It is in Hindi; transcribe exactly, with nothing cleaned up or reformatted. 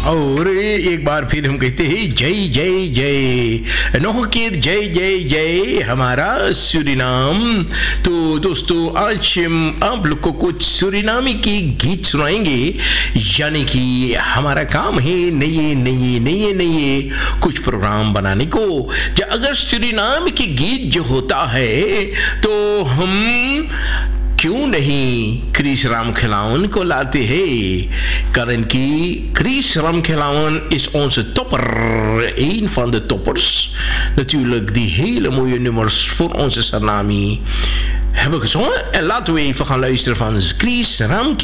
और एक बार फिर हम कहते हैं जय जय जय, नौ केर जय जय जय हमारा सूरीनाम। तो दोस्तों आज हम आप लोग को कुछ सूरीनामी के गीत सुनाएंगे, यानी कि हमारा काम है नए नए नए नए कुछ प्रोग्राम बनाने को। जो अगर सूरीनामी के गीत जो होता है तो हम क्यों नहीं क्रिस रामखिलावन को लाते हैं, कारण कि Chris Ramkelawan is onze topper, een van de toppers. Natuurlijk die hele mooie nummers voor onze Sanami hebben gezongen. En laten we even gaan luisteren van Chris Ramkelawan.